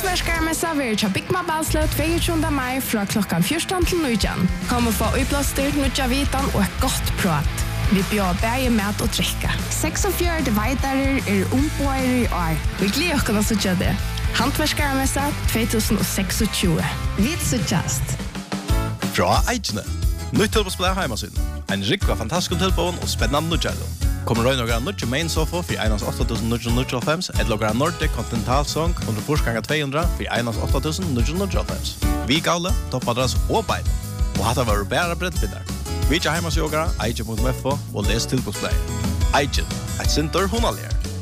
Handverksmessa vil til Bygma Balsløt 22. mai fra klokkan 14 til 19. Kom og få utblåstyrt nødja vitan og et godt prat. Vi bjør bæge mat og drikke. 46 veidarer ombåere i år. Vi gleder oss å gjøre det. Handverksmessa 2026. Vi suttjast. Fra Eidjene. Nytt tilbåsplay heimasyn. En rikva fantastisk tilbån og spennende nødjalo. Kommer røy noen nødje main sofa for 8.995 et logra Nordic Continental Song 100x200 for 8.995. Vi gale, toppadras og bein. Og hatt var bæra breddbindar. Vi ikke heimasjogara, Eidje.fo og les tilbåsplay. Eidje, et sinter hunalier.